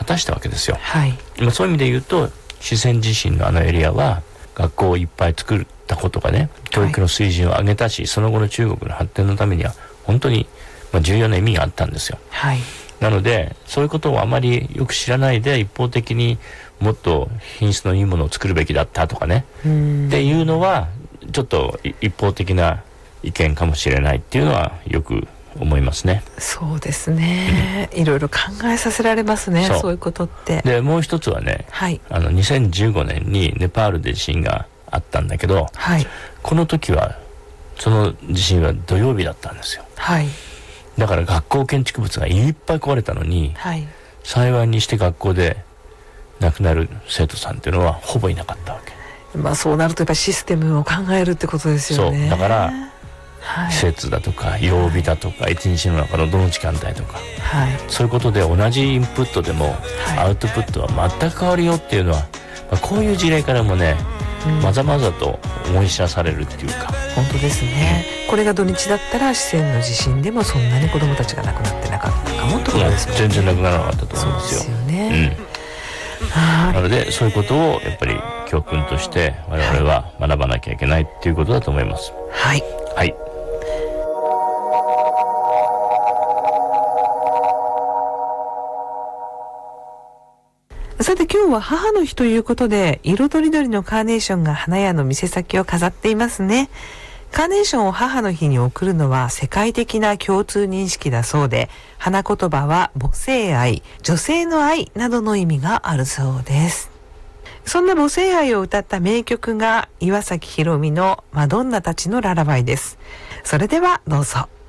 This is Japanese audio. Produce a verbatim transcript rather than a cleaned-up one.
たしたわけですよ。 はい、 まあ、そういう意味で言うと四川地震のあのエリアは学校をいっぱい作ったことがね、教育の水準を上げたし、はい、その後の中国の発展のためには本当にまあ重要な意味があったんですよ。 はい、 なのでそういうことをあまりよく知らないで一方的にもっと品質のいいものを作るべきだったとかねっていうのはちょっと一方的な意見かもしれないっていうのはよく思いますね。 そうですね、うん、いろいろ考えさせられますね。 そ, そういうことって。 でもう一つはね、はい、あのにせんじゅうごねんにネパールで地震があったんだけど、はい、この時はその地震は土曜日だったんですよ。はい、だから学校建築物がいっぱい壊れたのに、はい、幸いにして学校で亡くなる生徒さんっていうのはほぼいなかったわけ。 まあそうなるとやっぱりシステムを考えるってことですよね。 そうだから、はい、施設だとか曜日だとか、はい、一日の中のどの時間帯とか、はい、そういうことで同じインプットでも、はい、アウトプットは全く変わるよっていうのは、まあ、こういう事例からもね、うん、まざまざと思い知らされるっていうか。 本当ですね、うん、これが土日だったら四川の地震でもそんなに子どもたちが亡くなってなかったかもってことですもんね。 全然亡くならなかったと思うんですよ。 そうですよね、 うん、なのでそういうことをやっぱり教訓として我々は学ばなきゃいけないっていうことだと思います。 はい、 はい、 さて今日は母の日ということで色とりどりのカーネーションが花屋の店先を飾っていますね。カーネーションを母の日に贈るのは世界的な共通認識だそうで、花言葉は母性愛、女性の愛などの意味があるそうです。そんな母性愛を歌った名曲が岩崎宏美のマドンナたちのララバイです。それではどうぞ。